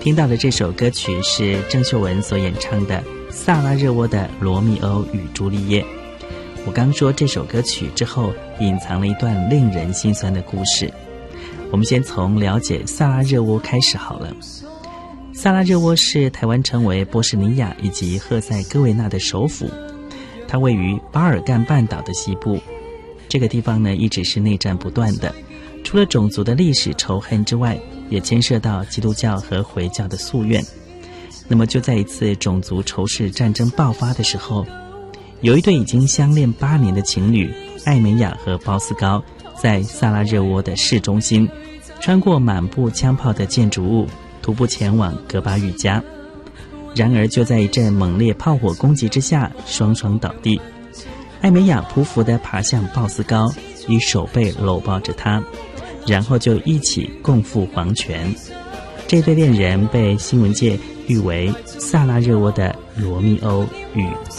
听到的这首歌曲是郑秀文所演唱的《萨拉热窝的罗密欧与朱丽叶》。我刚说这首歌曲之后，隐藏了一段令人心酸的故事。我们先从了解萨拉热窝开始好了。萨拉热窝是台湾称为波士尼亚以及赫塞哥维那的首府，它位于巴尔干半岛的西部。这个地方呢，一直是内战不断的，除了种族的历史仇恨之外，也牵涉到基督教和回教的夙愿。那么就在一次种族仇视战争爆发的时候，有一对已经相恋8年的情侣艾美雅和鲍斯高，在萨拉热窝的市中心穿过满布枪炮的建筑物，徒步前往格巴玉家。然而就在一阵猛烈炮火攻击之下，双双倒地。艾美雅匍匐地爬向鲍斯高，以手背搂抱着他，然后就一起共赴黄泉。这对恋人被新闻界誉为萨拉热窝的罗密欧与